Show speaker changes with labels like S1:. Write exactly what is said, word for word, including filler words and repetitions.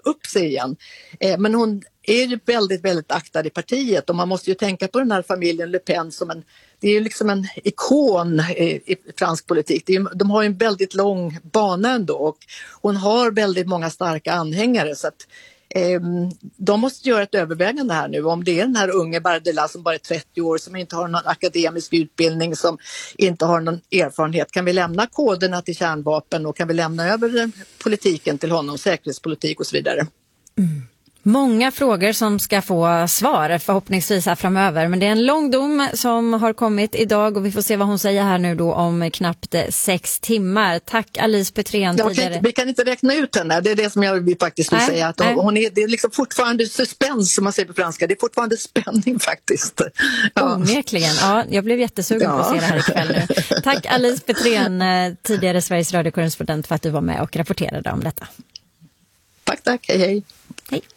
S1: upp sig igen. Eh, men hon är ju väldigt, väldigt aktad i partiet och man måste ju tänka på den här familjen Le Pen som en, det är ju liksom en ikon i, i fransk politik. Det är, de har ju en väldigt lång bana ändå och hon har väldigt många starka anhängare så att eh, de måste göra ett övervägande här nu om det är den här unge Bardella som bara är trettio år som inte har någon akademisk utbildning, som inte har någon erfarenhet. Kan vi lämna koderna till kärnvapen och kan vi lämna över politiken till honom, säkerhetspolitik och så vidare?
S2: Mm. Många frågor som ska få svar förhoppningsvis här framöver. Men det är en lång dom som har kommit idag och vi får se vad hon säger här nu då om knappt sex timmar. Tack Alice Petrén.
S1: Ja, kan, vi kan inte räkna ut henne, det är det som jag vill faktiskt vill nej, säga. Att hon är, det är liksom fortfarande suspens som man säger på franska, det är fortfarande spänning faktiskt.
S2: Ja. Onekligen, ja, jag blev jättesugen ja. på att se det här ikväll nu. Tack Alice Petrén, tidigare Sveriges radiokorrespondent, för att du var med och rapporterade om detta.
S1: Tack, tack, hej hej.
S2: Hej.